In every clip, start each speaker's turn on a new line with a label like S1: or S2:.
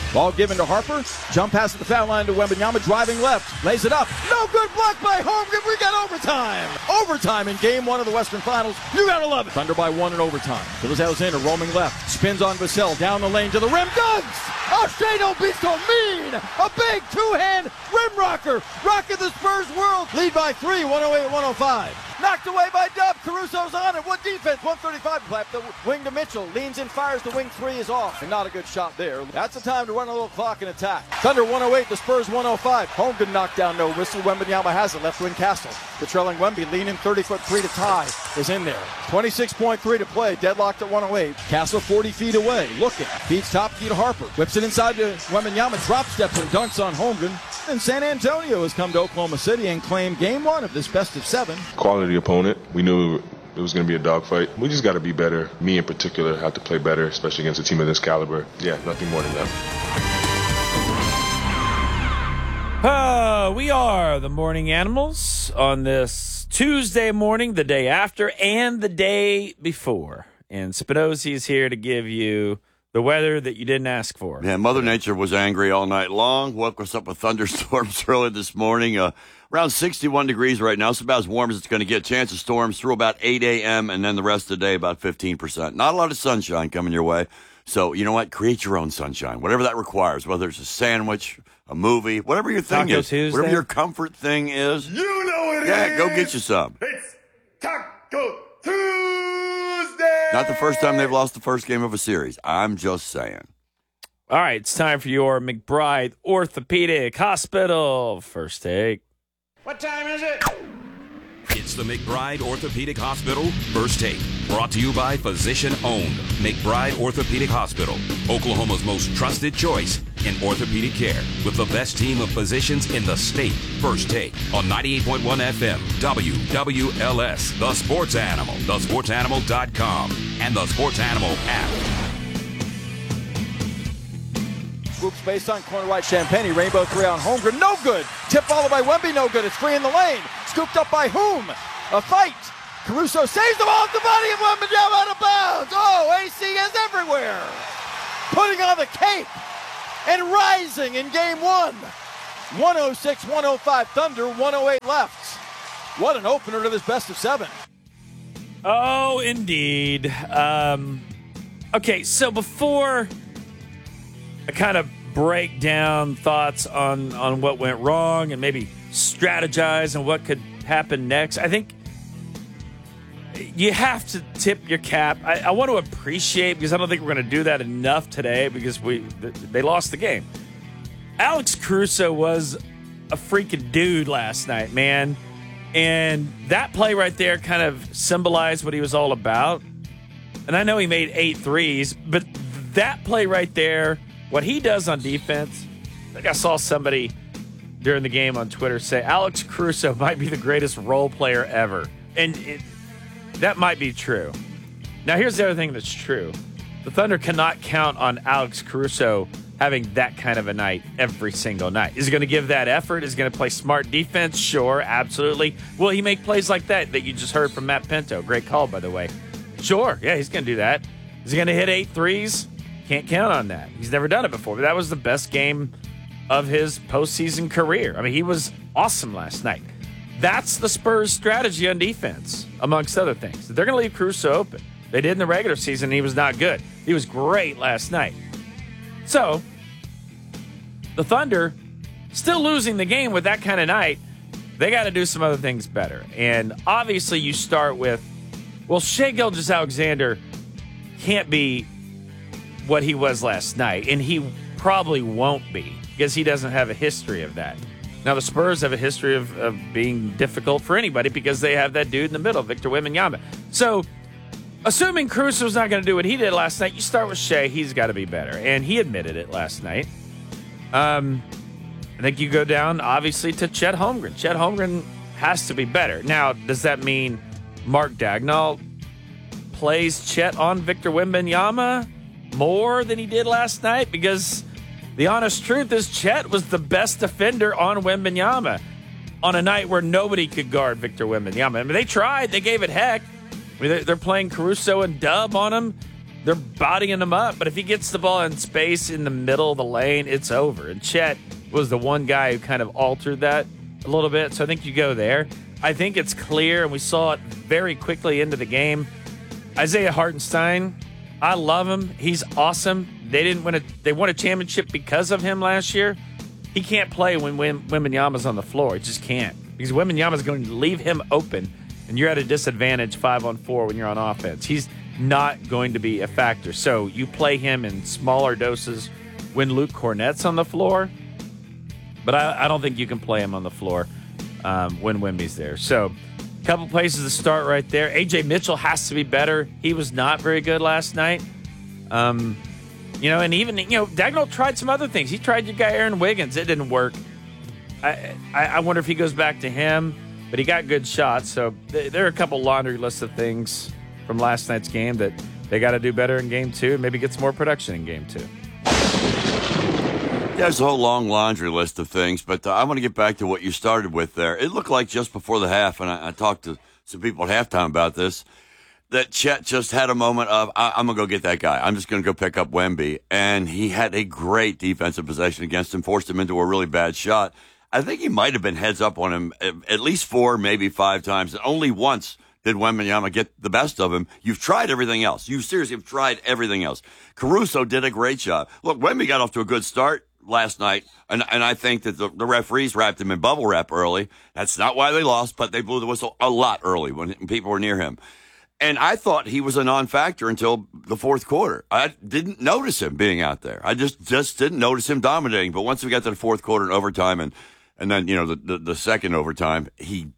S1: Ball given to Harper. Jump pass at the foul line to Wembanyama, driving left. Lays it up. No good, block by Holmgren. We got overtime. Overtime in game one of the Western Finals. You gotta love it. Thunder by one in overtime. Phillips Alexander roaming left. Spins on Vassell. Down the lane to the rim. Dunks! Oh, Shea, don't be so mean! A big two-hand rim rocker. Rocking the Spurs world. Lead by 3, 108-105. Knocked away by Dub. Caruso's on it. What defense? 135 left. The wing to Mitchell. Leans in, fires. The wing three is off. And not a good shot there. That's the time to run a little clock and attack. Thunder 108. The Spurs 105. Holmgren knocked down. No whistle. Wembanyama has it. Left wing Castle. The trailing Wemby. Leaning 30-foot three to tie. Is in there. 26.3 to play. Deadlocked at 108. Castle 40 feet away. Looking. Feeds top key to Harper. Whips it inside to Wembanyama. Drop steps and dunks on Holmgren. And San Antonio has come to Oklahoma City and claimed game one of this best of 7.
S2: Quality opponent. We knew it was going to be a dogfight. We just got to be better. Me in particular have to play better, especially against a team of this caliber. Yeah, nothing more than that.
S3: We are the Morning Animals on this Tuesday morning, the day after, and the day before. And Spinozzi is here to give you the weather that you didn't ask for.
S4: Yeah, Mother Nature was angry all night long. Woke us up with thunderstorms early this morning. Around 61 degrees right now. It's about as warm as it's going to get. Chance of storms through about 8 a.m. and then the rest of the day about 15%. Not a lot of sunshine coming your way. So, you know what? Create your own sunshine. Whatever that requires. Whether it's a sandwich, a movie, whatever your thing
S3: Taco
S4: is.
S3: Tuesday?
S4: Whatever your comfort thing is.
S5: You know it is.
S4: Yeah, go get you some.
S5: It's Taco Tuesday.
S4: Not the first time they've lost the first game of a series. I'm just saying.
S3: All right, it's time for your McBride Orthopedic Hospital First Take.
S5: What time is it?
S6: It's the McBride Orthopedic Hospital First Take. Brought to you by Physician Owned McBride Orthopedic Hospital, Oklahoma's most trusted choice in orthopedic care, with the best team of physicians in the state. First Take on 98.1 FM, WWLS, The Sports Animal, thesportsanimal.com, and the Sports Animal app.
S1: Swoops based on corner right Champagne. Rainbow three on Holmgren. No good. Tip followed by Wemby. No good. It's free in the lane. Scooped up by whom? A fight. Caruso saves the ball off the body of Wembanyama out of bounds. Oh, AC is everywhere. Putting on the cape and rising in game one. 106-105 Thunder, 108 left. What an opener to this best of 7.
S3: Oh, indeed. Okay, so before I kind of break down thoughts on what went wrong and maybe strategize on what could happen next, I think you have to tip your cap. I want to appreciate, because I don't think we're going to do that enough today because they lost the game. Alex Caruso was a freaking dude last night, man. And that play right there kind of symbolized what he was all about. And I know he made 8 threes, but that play right there, what he does on defense, I think I saw somebody during the game on Twitter say Alex Caruso might be the greatest role player ever. And that might be true. Now, here's the other thing that's true. The Thunder cannot count on Alex Caruso having that kind of a night every single night. Is he going to give that effort? Is he going to play smart defense? Sure, absolutely. Will he make plays like that you just heard from Matt Pinto? Great call, by the way. Sure, yeah, he's going to do that. Is he going to hit 8 threes? Can't count on that. He's never done it before, but that was the best game of his postseason career. I mean, he was awesome last night. That's the Spurs' strategy on defense, amongst other things. They're going to leave Caruso open. They did in the regular season, and he was not good. He was great last night. So, the Thunder, still losing the game with that kind of night, they got to do some other things better. And obviously, you start with, well, Shai Gilgeous-Alexander can't be what he was last night, and he probably won't be because he doesn't have a history of that. Now, the Spurs have a history of being difficult for anybody because they have that dude in the middle, Victor Wembanyama. So, assuming Caruso's not going to do what he did last night, you start with Shai. He's got to be better, and he admitted it last night. I think you go down, obviously, to Chet Holmgren. Chet Holmgren has to be better. Now, does that mean Mark Daigneault plays Chet on Victor Wembanyama more than he did last night? Because the honest truth is Chet was the best defender on Wembanyama on a night where nobody could guard Victor Wembanyama. I mean, they tried. They gave it heck. I mean, they're playing Caruso and Dub on him. they're bodying him up. But if he gets the ball in space in the middle of the lane, it's over. And Chet was the one guy who kind of altered that a little bit. So I think you go there. I think it's clear, and we saw it very quickly into the game. Isaiah Hartenstein, I love him. He's awesome. They won a championship because of him last year. He can't play when Wembanyama's on the floor. He just can't. Because Wembanyama's going to leave him open, and you're at a disadvantage 5-on-4 when you're on offense. He's not going to be a factor. So you play him in smaller doses when Luke Cornett's on the floor, but I don't think you can play him on the floor when Wemby's there. So a couple places to start right there. A.J. Mitchell has to be better. He was not very good last night. And even, Dagnall tried some other things. He tried your guy Aaron Wiggins. It didn't work. I wonder if he goes back to him, but he got good shots. So there are a couple laundry lists of things from last night's game that they got to do better in game 2 and maybe get some more production in game 2.
S4: Yeah, there's a whole long laundry list of things, but I want to get back to what you started with there. It looked like just before the half, and I talked to some people at halftime about this, that Chet just had a moment of, I'm going to go get that guy. I'm just going to go pick up Wemby. And he had a great defensive possession against him, forced him into a really bad shot. I think he might have been heads up on him at least 4, maybe 5 times. And only once did Wembanyama get the best of him. You've tried everything else. You seriously have tried everything else. Caruso did a great job. Look, Wemby got off to a good start last night, and I think that the referees wrapped him in bubble wrap early. That's not why they lost, but they blew the whistle a lot early when people were near him. And I thought he was a non-factor until the fourth quarter. I didn't notice him being out there. I just didn't notice him dominating. But once we got to the fourth quarter and overtime, and then the second overtime,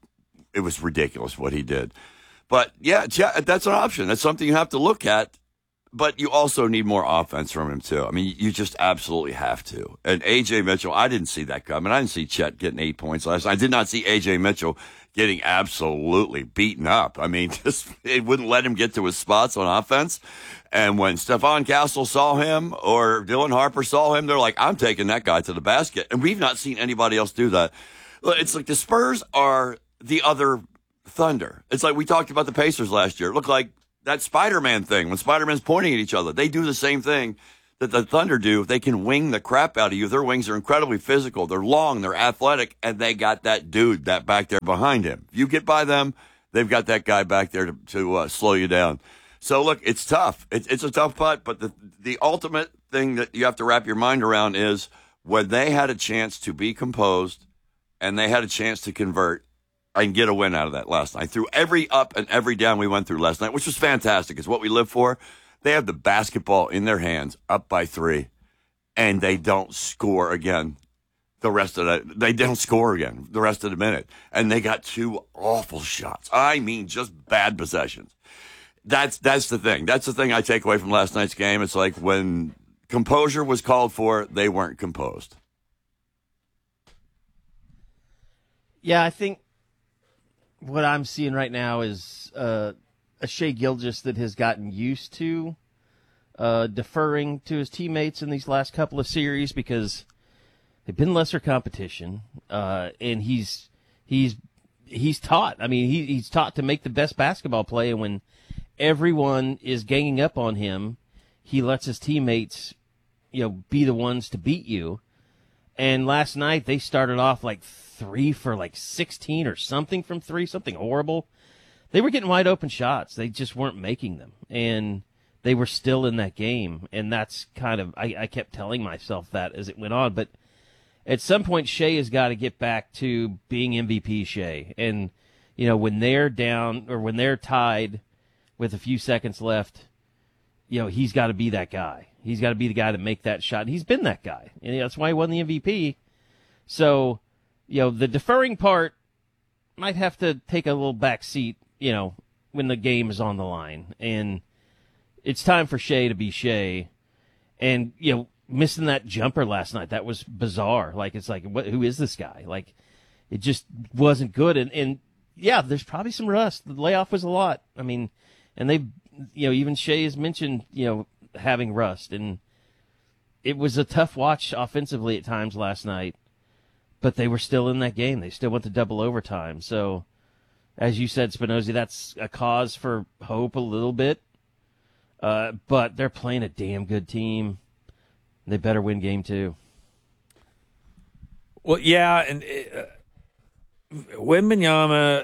S4: it was ridiculous what he did. But yeah, that's an option. That's something you have to look at. But you also need more offense from him, too. I mean, you just absolutely have to. And A.J. Mitchell, I didn't see that coming. I didn't see Chet getting 8 points last night. I did not see A.J. Mitchell getting absolutely beaten up. I mean, it wouldn't let him get to his spots on offense. And when Stephon Castle saw him or Dylan Harper saw him, they're like, I'm taking that guy to the basket. And we've not seen anybody else do that. It's like the Spurs are the other Thunder. It's like we talked about the Pacers last year. It looked like that Spider-Man thing, when Spider-Man's pointing at each other. They do the same thing that the Thunder do. They can wing the crap out of you. Their wings are incredibly physical. They're long, they're athletic, and they got that dude that back there behind him. If you get by them, they've got that guy back there to slow you down. So, look, it's tough. It's a tough putt, but the ultimate thing that you have to wrap your mind around is when they had a chance to be composed and they had a chance to convert, and get a win out of that last night. Through every up and every down we went through last night, which was fantastic. It's what we live for. They have the basketball in their hands, up by 3, and they don't score again the rest of the minute. And they got 2 awful shots. I mean, just bad possessions. That's the thing. That's the thing I take away from last night's game. It's like when composure was called for, they weren't composed.
S7: Yeah, I think what I'm seeing right now is a Shai Gilgeous that has gotten used to deferring to his teammates in these last couple of series because they've been lesser competition, and he's taught. I mean, he's taught to make the best basketball play, and when everyone is ganging up on him, he lets his teammates, be the ones to beat you. And last night they started off like 3 for 16 or something from 3, something horrible. They were getting wide open shots. They just weren't making them. And they were still in that game. And that's kind of, I kept telling myself that as it went on. But at some point, Shai has got to get back to being MVP Shai. And, when they're down or when they're tied with a few seconds left, he's got to be that guy. He's got to be the guy to make that shot. And he's been that guy. And that's why he won the MVP. So, the deferring part might have to take a little back seat, when the game is on the line. And it's time for Shai to be Shai. And, missing that jumper last night, that was bizarre. It's like, who is this guy? It just wasn't good. And yeah, there's probably some rust. The layoff was a lot. I mean, and they, even Shai has mentioned, having rust. And it was a tough watch offensively at times last night. But they were still in that game. They still went to double overtime. So, as you said, Spinozzi, that's a cause for hope a little bit. But they're playing a damn good team. They better win game 2.
S3: Well, yeah, and Wembanyama,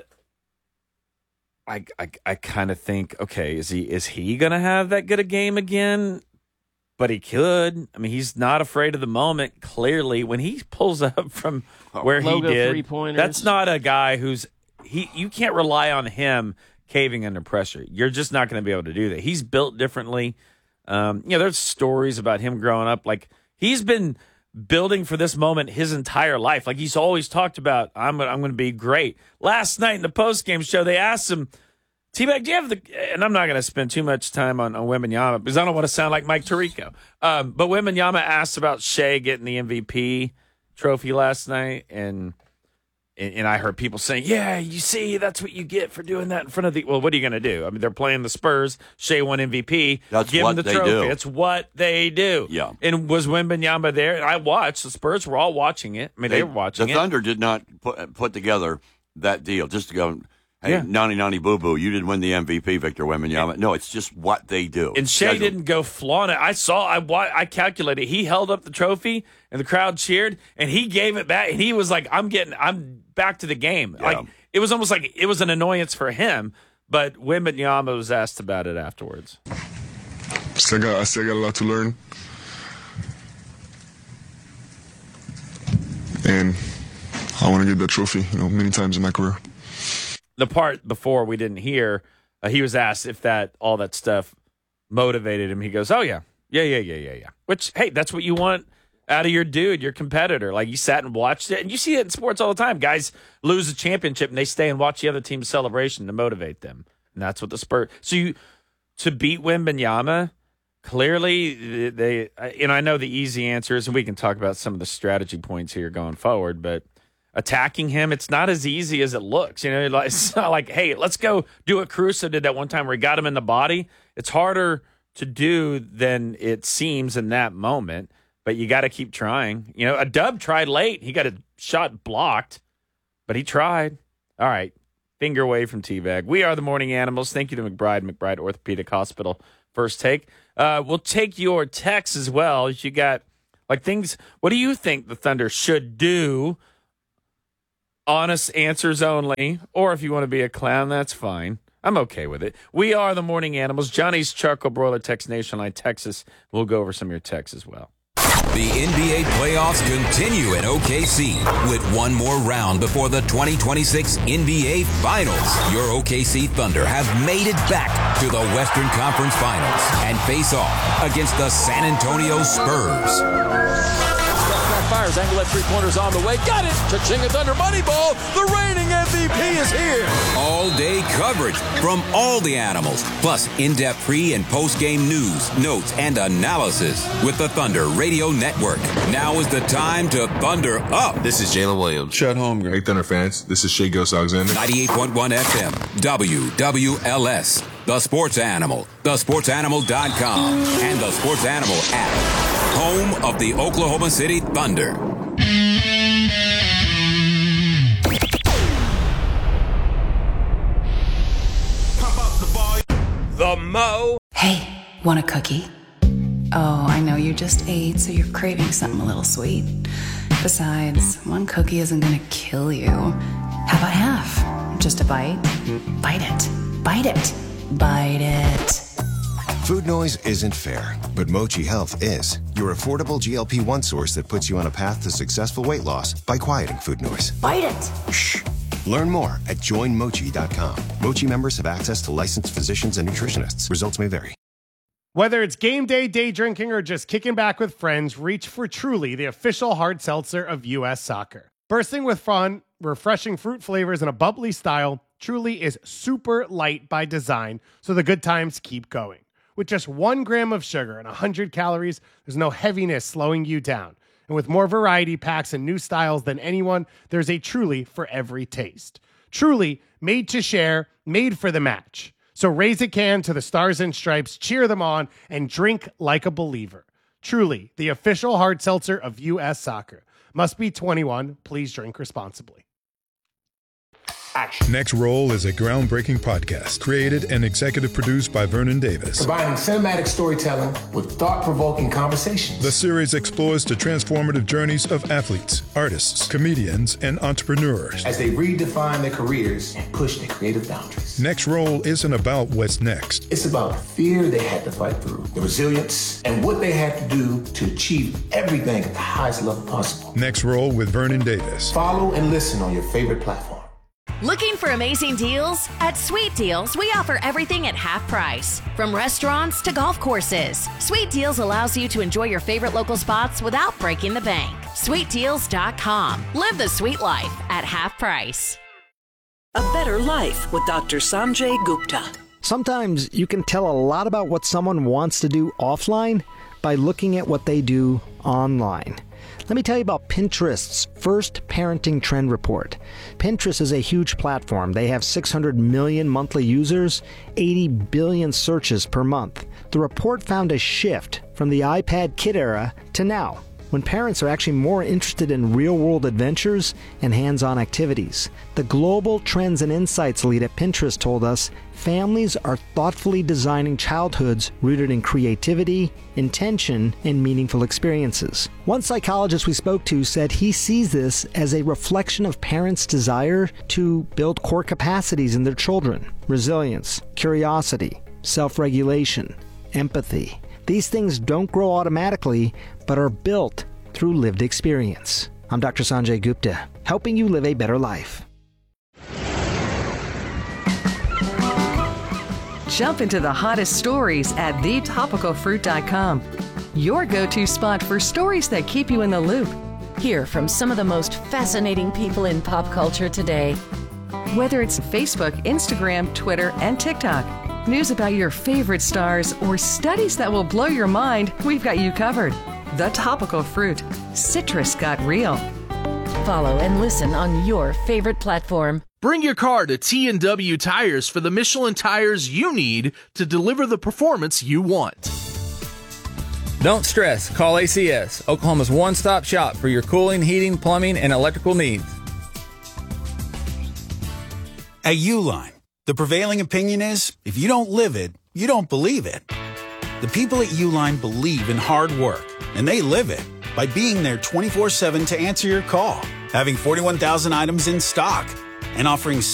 S3: I kind of think, okay, is he going to have that good a game again? But he could. I mean, he's not afraid of the moment. Clearly, when he pulls up from where he did,
S7: three-pointers.
S3: That's not a guy who's you can't rely on him caving under pressure. You're just not going to be able to do that. He's built differently. There's stories about him growing up. Like, he's been building for this moment his entire life. Like, he's always talked about, I'm going to be great. Last night in the postgame show, they asked him, T-Bag, do you have and I'm not going to spend too much time on Wembanyama because I don't want to sound like Mike Tirico. But Wembanyama asked about Shea getting the MVP trophy last night, and I heard people saying, yeah, you see, that's what you get for doing that in front of well, what are you going to do? I mean, they're playing the Spurs. Shea won MVP.
S4: That's
S3: Give
S4: what
S3: him the
S4: they
S3: trophy.
S4: do.
S3: It's what they do.
S4: Yeah.
S3: And was Wembanyama there? And I watched. The Spurs were all watching it. I mean, they were watching it.
S4: The Thunder did not put together that deal just to go, hey,
S3: Yeah.
S4: nani boo-boo, you didn't win the MVP, Victor Wembanyama. No, it's just what they do.
S3: And Shea didn't go flaunt it. I calculated. He held up the trophy, and the crowd cheered, and he gave it back. And he was like, I'm back to the game.
S4: Yeah.
S3: Like, it was almost like it was an annoyance for him, but Wembanyama was asked about it afterwards.
S2: I still got a lot to learn. And I want to get that trophy, many times in my career.
S3: The part before we didn't hear, he was asked if all that stuff motivated him. He goes, oh, yeah. Which, hey, that's what you want out of your dude, your competitor. Like, you sat and watched it. And you see it in sports all the time. Guys lose a championship, and they stay and watch the other team's celebration to motivate them. And that's what the Spurs. So to beat Wembanyama, clearly, I know the easy answer is, and we can talk about some of the strategy points here going forward, but attacking him, it's not as easy as it looks. It's not like, hey, let's go do what Caruso did that one time where he got him in the body. It's harder to do than it seems in that moment, but you got to keep trying. A Dub tried late. He got a shot blocked, but he tried. All right, finger away from T-Bag. We are the Morning Animals. Thank you to McBride Orthopedic Hospital. First take. We'll take your texts as well. You got things. What do you think the Thunder should do? Honest answers only, or if you want to be a clown, that's fine. I'm okay with it. We are the Morning Animals. Johnny's Charcoal Broiler, Text Nation Line, Texas. We'll go over some of your texts as well.
S6: The NBA playoffs continue in OKC with one more round before the 2026 NBA Finals. Your OKC Thunder have made it back to the Western Conference Finals and face off against the San Antonio Spurs.
S1: Fires, angle at three-pointers on the way. Got it! Cha-ching, a Thunder money ball. The reigning MVP is here.
S6: All-day coverage from all the animals, plus in-depth pre- and post-game news, notes, and analysis with the Thunder Radio Network. Now is the time to Thunder Up.
S8: This is Jalen Williams.
S2: Chad Holmgren. Hey, Thunder fans. This is Shea Gilgeous-Alexander.
S6: 98.1 FM, WWLS. The Sports Animal, thesportsanimal.com, and the Sports Animal app. Home of the Oklahoma City Thunder.
S5: The Mo.
S9: Hey, want a cookie? Oh, I know you just ate, so you're craving something a little sweet. Besides, one cookie isn't gonna kill you. How about half? Just a bite? Bite it. Bite it. Bite it.
S10: Food noise isn't fair, but Mochi Health is. Your affordable GLP-1 source that puts you on a path to successful weight loss by quieting food noise.
S9: Bite it.
S10: Shh. Learn more at joinmochi.com. Mochi members have access to licensed physicians and nutritionists. Results may vary.
S11: Whether it's game day, day drinking, or just kicking back with friends, reach for Truly, the official hard seltzer of U.S. Soccer. Bursting with fun, refreshing fruit flavors, and a bubbly style, Truly is super light by design, so the good times keep going. With just 1 gram of sugar and 100 calories, there's no heaviness slowing you down. And with more variety packs and new styles than anyone, there's a Truly for every taste. Truly, made to share, made for the match. So raise a can to the Stars and Stripes, cheer them on, and drink like a believer. Truly, the official hard seltzer of U.S. Soccer. Must be 21. Please drink responsibly.
S5: action.
S8: Next Roll is a groundbreaking podcast created and executive produced by Vernon Davis.
S12: Combining cinematic storytelling with thought-provoking conversations.
S8: The series explores the transformative journeys of athletes, artists, comedians, and entrepreneurs
S12: as they redefine their careers and push their creative boundaries.
S8: Next Roll isn't about what's next.
S12: It's about the fear they had to fight through, the resilience, and what they had to do to achieve everything at the highest level possible.
S8: Next Roll with Vernon Davis.
S12: Follow and listen on your favorite platform.
S13: Looking for amazing deals? At Sweet Deals, we offer everything at half price. From restaurants to golf courses, Sweet Deals allows you to enjoy your favorite local spots without breaking the bank. SweetDeals.com. Live the sweet life at half price.
S14: A Better Life with Dr. Sanjay Gupta.
S15: Sometimes you can tell a lot about what someone wants to do offline by looking at what they do online. Let me tell you about Pinterest's first parenting trend report. Pinterest is a huge platform. They have 600 million monthly users, 80 billion searches per month. The report found a shift from the iPad kid era to now, when parents are actually more interested in real-world adventures and hands-on activities. The Global Trends and Insights lead at Pinterest told us families are thoughtfully designing childhoods rooted in creativity, intention, and meaningful experiences. One psychologist we spoke to said he sees this as a reflection of parents' desire to build core capacities in their children: resilience, curiosity, self-regulation, empathy. These things don't grow automatically, but are built through lived experience. I'm Dr. Sanjay Gupta, helping you live a better life.
S16: Jump into the hottest stories at thetopicalfruit.com. Your go-to spot for stories that keep you in the loop.
S13: Hear from some of the most fascinating people in pop culture today.
S16: Whether it's Facebook, Instagram, Twitter, and TikTok, news about your favorite stars, or studies that will blow your mind, we've got you covered. The Topical Fruit. Citrus got real.
S13: Follow and listen on your favorite platform.
S17: Bring your car to T&W Tires for the Michelin tires you need to deliver the performance you want.
S18: Don't stress. Call ACS, Oklahoma's one-stop shop for your cooling, heating, plumbing, and electrical needs.
S19: At Uline, the prevailing opinion is, if you don't live it, you don't believe it. The people at Uline believe in hard work, and they live it by being there 24/7 to answer your call, having 41,000 items in stock, and offering